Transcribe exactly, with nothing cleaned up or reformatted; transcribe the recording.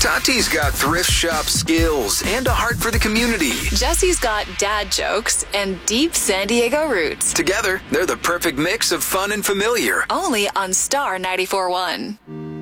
Tati's got thrift shop skills and a heart for the community. Jesse's got dad jokes and deep San Diego roots. Together, they're the perfect mix of fun and familiar. Only on Star ninety-four point one.